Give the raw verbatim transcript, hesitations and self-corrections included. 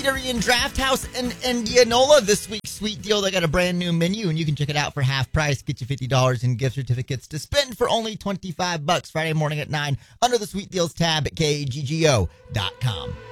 Eatery and Draft House in Indianola. This week's sweet deal, they got a brand new menu, and you can check it out for half price. Get you fifty dollars in gift certificates to spend for only twenty-five bucks Friday morning at nine under the Sweet Deals tab at K A G G O dot com.